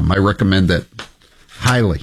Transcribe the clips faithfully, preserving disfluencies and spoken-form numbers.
com. I recommend it highly.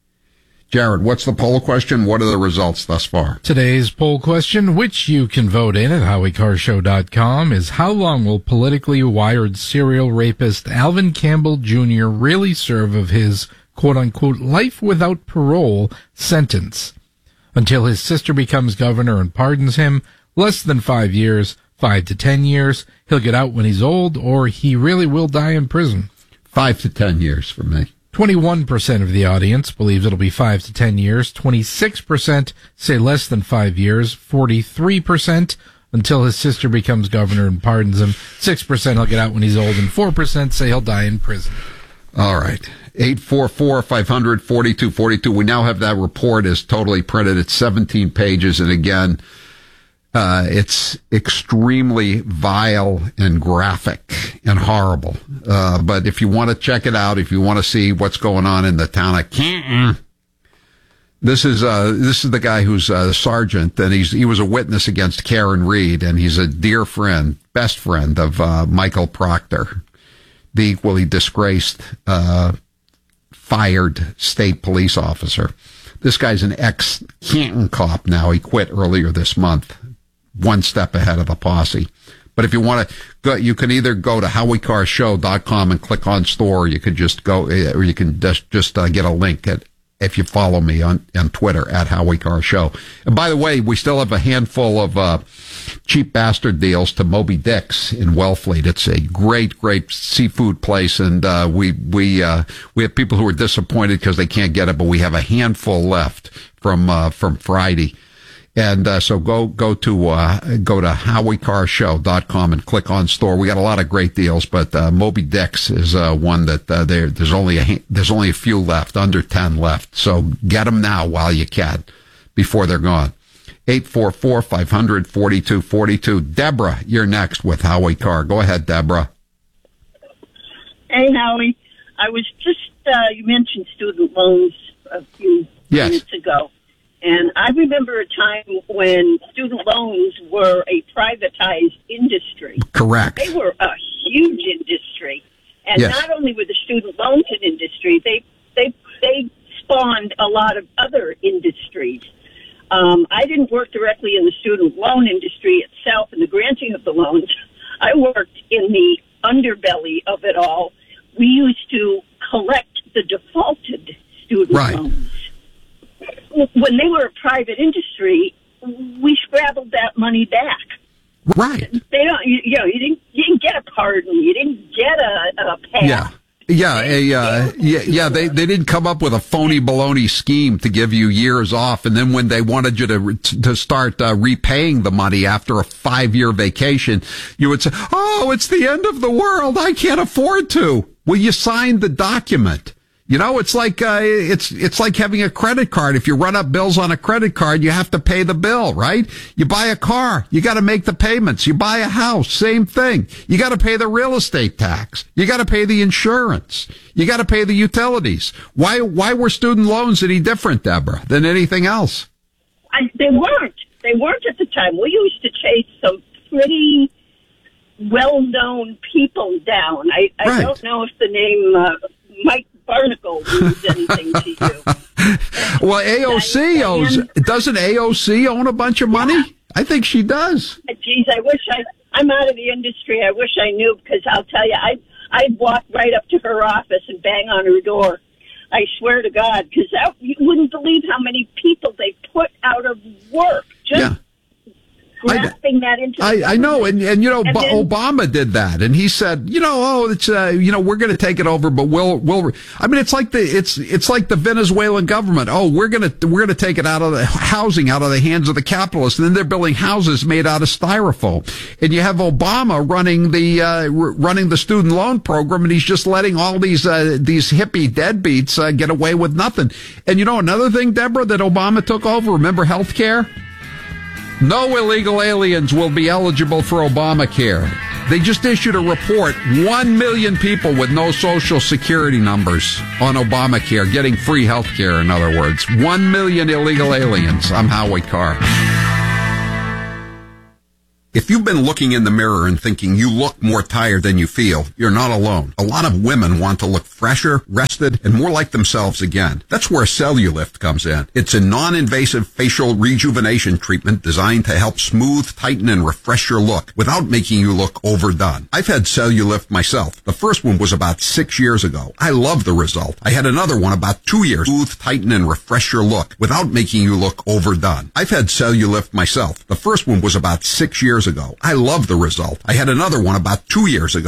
Jared, what's the poll question? What are the results thus far? Today's poll question, which you can vote in at howie carr show dot com, is how long will politically wired serial rapist Alvin Campbell Junior really serve of his quote-unquote life without parole sentence? Until his sister becomes governor and pardons him, less than five years, five to ten years, he'll get out when he's old, or he really will die in prison. Five to ten years for me. twenty-one percent of the audience believes it'll be five to ten years. twenty-six percent say less than five years. forty-three percent until his sister becomes governor and pardons him. six percent he'll get out when he's old, and four percent say he'll die in prison. All right. eight four four, five hundred, forty-two forty-two. We now have that report is totally printed. It's seventeen pages. And again, uh, it's extremely vile and graphic and horrible. Uh, but if you want to check it out, if you want to see what's going on in the town of Canton, this is, uh, this is the guy who's a sergeant, and he's, he was a witness against Karen Reed, and he's a dear friend, best friend of, uh, Michael Proctor, the equally disgraced, uh, fired state police officer. This guy's an ex-Canton cop now. He quit earlier this month, one step ahead of the posse. But if you want to go, you can either go to howie carr show dot com and click on store, or you could just go, or you can just, just uh, get a link at, if you follow me on, on Twitter at Howie Carr Show. And by the way, we still have a handful of uh, cheap bastard deals to Moby Dick's in Wellfleet. It's a great, great seafood place, and uh, we we uh, we have people who are disappointed because they can't get it, but we have a handful left from uh, from Friday. And uh, so go go to uh, go to howie carr show dot com and click on store. We got a lot of great deals, but uh, Moby Dick's is uh, one that uh, there there's only a there's only a few left, under ten left. So get them now while you can, before they're gone. eight four four, five hundred, forty-two forty-two. Deborah, you're next with Howie Carr. Go ahead, Deborah. Hey, Howie. I was just uh, you mentioned student loans a few yes. minutes ago. And I remember a time when student loans were a privatized industry. Correct. They were a huge industry. And yes. not only were the student loans an industry, they they they spawned a lot of other industries. Um, I didn't work directly in the student loan industry itself and the granting of the loans. I worked in the underbelly of it all. We used to collect the defaulted student right. loans. When they were a private industry, we scrabbled that money back. Right. They don't. You, you know, you didn't. You didn't get a pardon. You didn't get a, a pass. Yeah. Yeah, a, uh, yeah, yeah. They they didn't come up with a phony baloney scheme to give you years off, and then when they wanted you to to start uh, repaying the money after a five year vacation, you would say, "Oh, it's the end of the world. I can't afford to." Well, you signed the document. You know, it's like, uh, it's, it's like having a credit card. If you run up bills on a credit card, you have to pay the bill, right? You buy a car, you got to make the payments. You buy a house, same thing. You got to pay the real estate tax. You got to pay the insurance. You got to pay the utilities. Why, why were student loans any different, Deborah, than anything else? I, they weren't. They weren't at the time. We used to chase some pretty well-known people down. I, I right. don't know if the name, uh, Mike Barnacle means anything to you. Well, A O C owns, doesn't A O C own a bunch of money? Yeah. I think she does. Geez, I wish I, I'm out of the industry. I wish I knew, because I'll tell you, I, I'd walk right up to her office and bang on her door. I swear to God, because you wouldn't believe how many people they put out of work. Just yeah. grasping I, that into I, I know, and, and you know, and then, Obama did that, and he said, you know, oh, it's, uh, you know, we're going to take it over, but we'll, we'll, I mean, it's like the, it's, it's like the Venezuelan government. Oh, we're going to, we're going to take it out of the housing, out of the hands of the capitalists, and then they're building houses made out of styrofoam. And you have Obama running the, uh, running the student loan program, and he's just letting all these, uh, these hippie deadbeats, uh, get away with nothing. And you know, another thing, Deborah, that Obama took over, remember healthcare? No illegal aliens will be eligible for Obamacare. They just issued a report, one million people with no social security numbers on Obamacare, getting free health care, in other words. One million illegal aliens. I'm Howie Carr. If you've been looking in the mirror and thinking you look more tired than you feel, you're not alone. A lot of women want to look fresher, rested, and more like themselves again. That's where Cellulift comes in. It's a non-invasive facial rejuvenation treatment designed to help smooth, tighten, and refresh your look without making you look overdone. I've had Cellulift myself. The first one was about six years ago. I love the result. I had another one about two years. Smooth, tighten, and refresh your look without making you look overdone. I've had Cellulift myself. The first one was about six years ago. I love the result. I had another one about two years ago.